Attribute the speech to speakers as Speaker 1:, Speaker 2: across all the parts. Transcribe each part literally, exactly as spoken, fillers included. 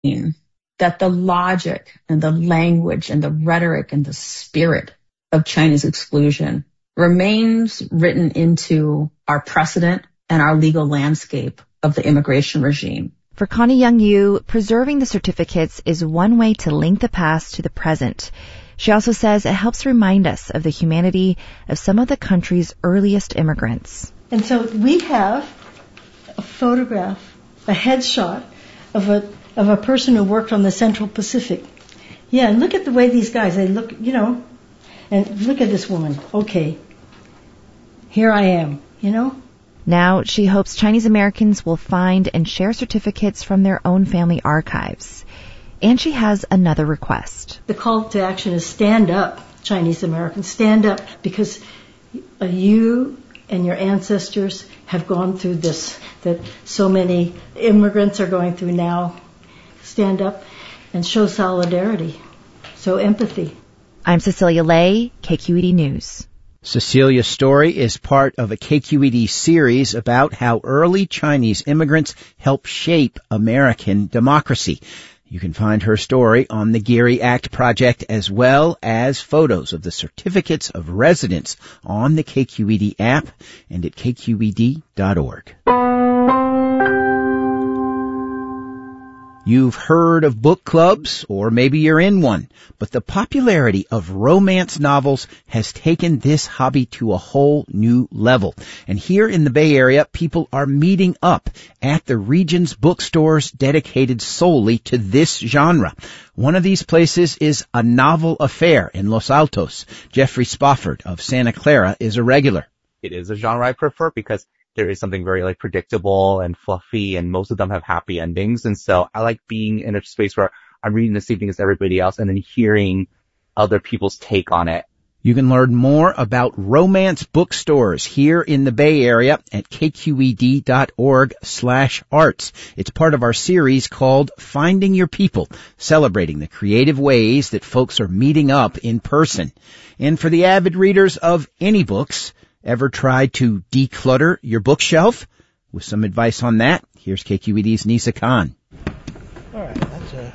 Speaker 1: that the logic and the language and the rhetoric and the spirit of Chinese exclusion remains written into our precedent and our legal landscape of the immigration regime.
Speaker 2: For Connie Young Yu, preserving the certificates is one way to link the past to the present. She also says it helps remind us of the humanity of some of the country's earliest immigrants.
Speaker 3: And so we have a photograph, a headshot of a of a person who worked on the Central Pacific. Yeah, and look at the way these guys, they look, you know, and look at this woman. Okay, here I am, you know.
Speaker 2: Now, she hopes Chinese Americans will find and share certificates from their own family archives. And she has another request.
Speaker 3: The call to action is stand up, Chinese Americans. Stand up, because you and your ancestors have gone through this, that so many immigrants are going through now. Stand up and show solidarity, show empathy.
Speaker 2: I'm Cecilia Lay, K Q E D News.
Speaker 4: Cecilia's story is part of a K Q E D series about how early Chinese immigrants helped shape American democracy. You can find her story on the Geary Act Project, as well as photos of the certificates of residence on the K Q E D app and at K Q E D dot org. You've heard of book clubs, or maybe you're in one, but the popularity of romance novels has taken this hobby to a whole new level. And here in the Bay Area, people are meeting up at the region's bookstores dedicated solely to this genre. One of these places is A Novel Affair in Los Altos. Jeffrey Spofford of Santa Clara is a regular.
Speaker 5: It is a genre I prefer because there is something very like predictable and fluffy, and most of them have happy endings. And so I like being in a space where I'm reading the same thing as everybody else and then hearing other people's take on it.
Speaker 4: You can learn more about romance bookstores here in the Bay Area at K Q E D dot org slash arts. It's part of our series called Finding Your People, celebrating the creative ways that folks are meeting up in person. And for the avid readers of any books, ever tried to declutter your bookshelf? With some advice on that, here's K Q E D's Nisa Khan.
Speaker 6: All right, that's a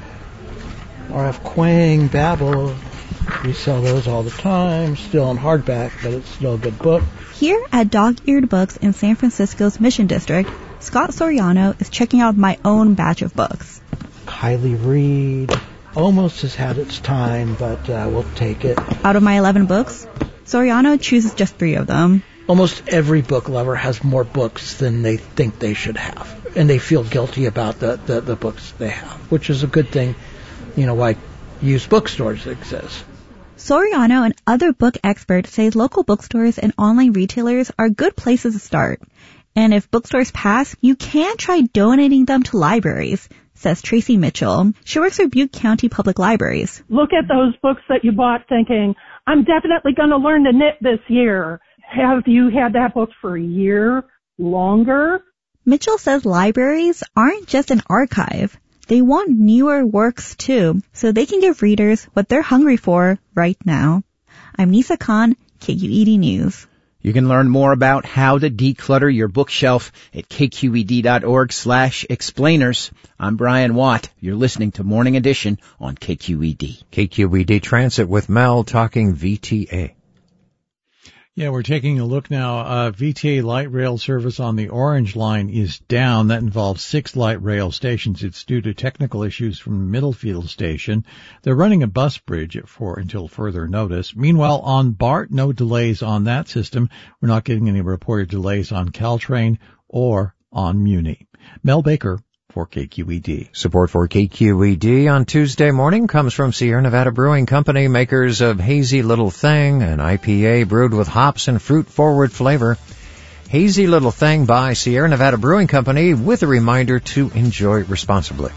Speaker 6: R F Kuang, Babel. We sell those all the time. Still in hardback, but it's still a good book.
Speaker 7: Here at Dog-Eared Books in San Francisco's Mission District, Scott Soriano is checking out my own batch of books.
Speaker 6: Highly Read almost has had its time, but uh, we'll take it.
Speaker 7: Out of my eleven books, Soriano chooses just three of them.
Speaker 6: Almost every book lover has more books than they think they should have, and they feel guilty about the, the, the books they have, which is a good thing, you know, why used bookstores exist.
Speaker 7: Soriano and other book experts say local bookstores and online retailers are good places to start. And if bookstores pass, you can try donating them to libraries, says Tracy Mitchell. She works for Butte County Public Libraries.
Speaker 8: Look at those books that you bought thinking, I'm definitely going to learn to knit this year. Have you had that book for a year, longer?
Speaker 7: Mitchell says libraries aren't just an archive. They want newer works too, so they can give readers what they're hungry for right now. I'm Nisa Khan, K Q E D News.
Speaker 4: You can learn more about how to declutter your bookshelf at K Q E D dot org slash explainers. I'm Brian Watt. You're listening to Morning Edition on K Q E D.
Speaker 9: K Q E D Transit with Mel talking V T A.
Speaker 10: Yeah, we're taking a look now. Uh, V T A light rail service on the Orange Line is down. That involves six light rail stations. It's due to technical issues from Middlefield Station. They're running a bus bridge for until further notice. Meanwhile, on BART, no delays on that system. We're not getting any reported delays on Caltrain or on Muni. Mel Baker for K Q E D.
Speaker 9: Support for K Q E D on Tuesday morning comes from Sierra Nevada Brewing Company, makers of Hazy Little Thing, an I P A brewed with hops and fruit-forward flavor. Hazy Little Thing by Sierra Nevada Brewing Company, with a reminder to enjoy responsibly.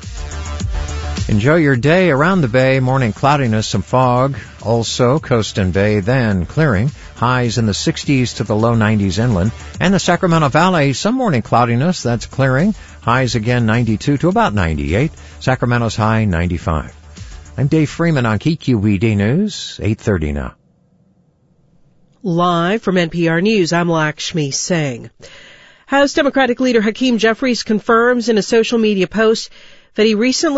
Speaker 9: Enjoy your day around the bay. Morning cloudiness, some fog. Also coast and bay, then clearing. Highs in the sixties to the low nineties inland. And the Sacramento Valley, some morning cloudiness, that's clearing. Highs again ninety-two to about ninety-eight. Sacramento's high ninety-five. I'm Dave Freeman on K Q E D News, eight thirty now.
Speaker 11: Live from N P R News, I'm Lakshmi Singh. House Democratic leader Hakeem Jeffries confirms in a social media post that he recently